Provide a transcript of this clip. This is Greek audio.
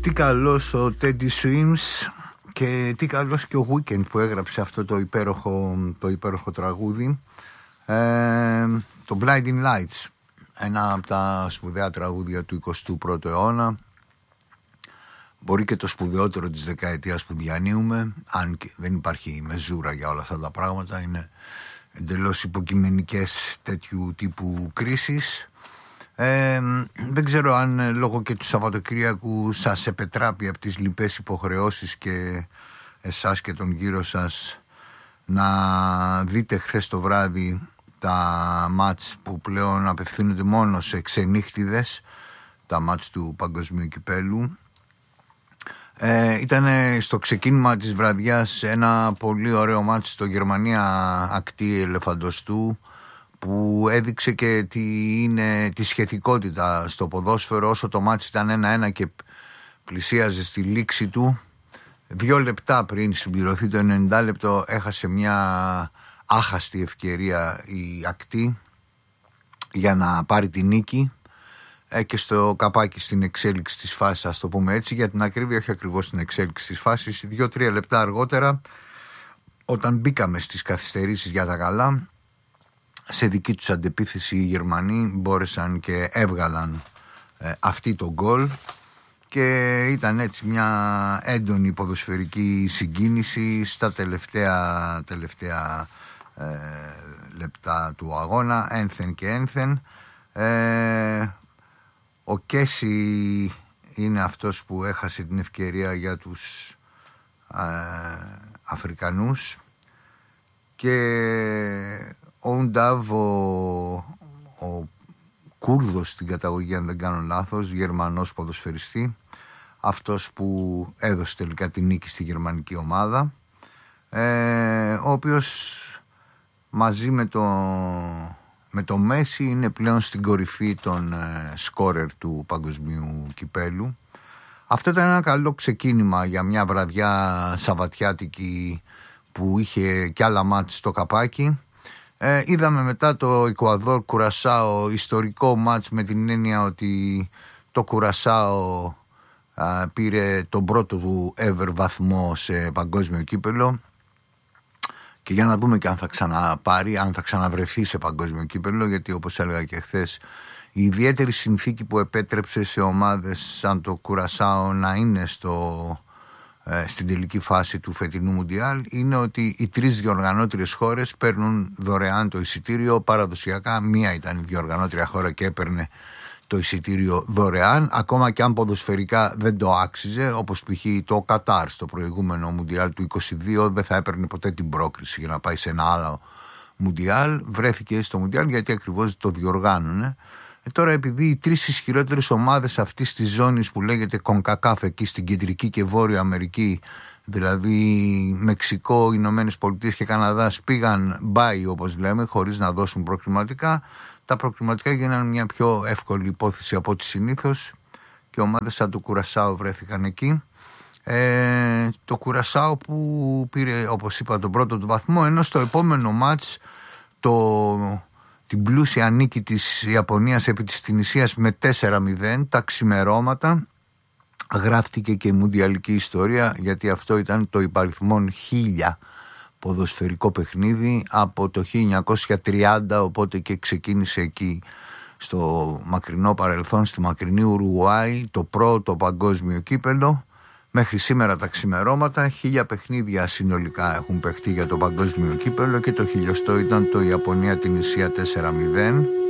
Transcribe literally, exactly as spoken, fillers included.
Τι καλός ο Teddy Swims και τι καλός και ο Weekend που έγραψε αυτό το υπέροχο, το υπέροχο τραγούδι, ε, το Blinding Lights, ένα από τα σπουδαία τραγούδια του εικοστού πρώτου αιώνα, μπορεί και το σπουδαιότερο της δεκαετίας που διανύουμε, αν και δεν υπάρχει μεζούρα για όλα αυτά τα πράγματα, είναι εντελώς υποκειμενικές τέτοιου τύπου κρίσεις. Ε, δεν ξέρω αν λόγω και του Σαββατοκύριακου σας επετράπει από τις λοιπές υποχρεώσεις και εσάς και τον γύρο σας να δείτε χθες το βράδυ τα μάτς που πλέον απευθύνονται μόνο σε ξενύχτιδες, τα μάτς του Παγκοσμίου Κυπέλου. Ε, ήταν στο ξεκίνημα της βραδιάς ένα πολύ ωραίο μάτς στο Γερμανία Ακτή Ελεφαντοστού, που έδειξε και τι είναι τη σχετικότητα στο ποδόσφαιρο. Όσο το μάτς ήταν ένα-ένα και πλησίαζε στη λήξη του, δύο λεπτά πριν συμπληρωθεί το ενενήντα λεπτό έχασε μια άχαστη ευκαιρία η Ακτή για να πάρει τη νίκη, ε, και στο καπάκι στην εξέλιξη της φάσης, ας το πούμε έτσι, για την ακρίβεια όχι ακριβώς στην εξέλιξη της φάσης, δύο-τρία λεπτά αργότερα, όταν μπήκαμε στις καθυστερήσεις για τα καλά, σε δική τους αντεπίθεση οι Γερμανοί μπόρεσαν και έβγαλαν ε, αυτή το γκολ και ήταν έτσι μια έντονη ποδοσφαιρική συγκίνηση στα τελευταία, τελευταία ε, λεπτά του αγώνα, ένθεν και ένθεν. Ε, ο Κέσι είναι αυτός που έχασε την ευκαιρία για τους ε, Αφρικανούς και ο Ουντάβ, ο, ο Κούρδος στην καταγωγή, αν δεν κάνω λάθος, Γερμανός ποδοσφαιριστή, αυτός που έδωσε τελικά τη νίκη στη γερμανική ομάδα, ε, ο οποίος μαζί με το, με το Μέση είναι πλέον στην κορυφή των ε, σκόρερ του Παγκοσμίου Κυπέλου. Αυτό ήταν ένα καλό ξεκίνημα για μια βραδιά σαββατιάτικη που είχε κι άλλα μάτς στο καπάκι. Ε, είδαμε μετά το Εκουαδόρ Κουρασάο, ιστορικό μάτς με την έννοια ότι το Κουρασάο α, πήρε τον πρώτο του ever βαθμό σε παγκόσμιο κύπελο, και για να δούμε και αν θα ξαναπάρει, αν θα ξαναβρεθεί σε παγκόσμιο κύπελο, γιατί όπως έλεγα και χθες, η ιδιαίτερη συνθήκη που επέτρεψε σε ομάδες σαν το Κουρασάο να είναι στο... στην τελική φάση του φετινού Μουντιάλ είναι ότι οι τρεις διοργανώτριες χώρες παίρνουν δωρεάν το εισιτήριο. Παραδοσιακά μία ήταν η διοργανώτρια χώρα και έπαιρνε το εισιτήριο δωρεάν, ακόμα και αν ποδοσφαιρικά δεν το άξιζε, όπως π.χ. το Κατάρ στο προηγούμενο Μουντιάλ του είκοσι δύο δεν θα έπαιρνε ποτέ την πρόκριση για να πάει σε ένα άλλο Μουντιάλ. Βρέθηκε στο Μουντιάλ γιατί ακριβώς το διοργάνωνε. Ε, τώρα, επειδή οι τρεις ισχυρότερες ομάδες αυτής της ζώνης που λέγεται κονκακάφ εκεί στην κεντρική και βόρεια Αμερική, δηλαδή Μεξικό, Ηνωμένες Πολιτείες και Καναδάς, πήγαν μπάι όπως λέμε, χωρίς να δώσουν προκριματικά, τα προκριματικά γίνανε μια πιο εύκολη υπόθεση από ό,τι συνήθως και ομάδες σαν το Κουρασάο βρέθηκαν εκεί. Ε, το Κουρασάο που πήρε, όπως είπα, τον πρώτο του βαθμό, ενώ στο επόμενο μάτς το... την πλούσια νίκη της Ιαπωνίας επί της Τινησίας με τέσσερα μηδέν τα ξημερώματα γράφτηκε και η μουντιαλική ιστορία, γιατί αυτό ήταν το υπαριθμόν χίλια ποδοσφαιρικό παιχνίδι από το χίλια εννιακόσια τριάντα, οπότε και ξεκίνησε εκεί στο μακρινό παρελθόν, στη μακρινή Ουρουγουάη, το πρώτο παγκόσμιο κύπελο. Μέχρι σήμερα τα ξημερώματα χίλια παιχνίδια συνολικά έχουν παιχτεί για το παγκόσμιο κύπελο και το χιλιοστό ήταν το Ιαπωνία Τινησία τέσσερα μηδέν.